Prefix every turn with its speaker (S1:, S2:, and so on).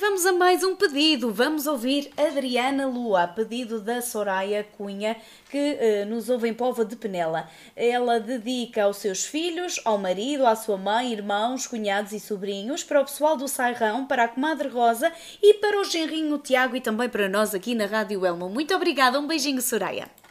S1: vamos a mais um pedido. Vamos ouvir Adriana Lua, a pedido da Soraya Cunha, que nos ouve em Póvoa de Penela. Ela dedica aos seus filhos, ao marido, à sua mãe, irmãos, cunhados e sobrinhos, para o pessoal do Sairrão, para a comadre Rosa e para o genrinho Tiago e também para nós aqui na Rádio Elmo. Muito obrigada, um beijinho, Soraya.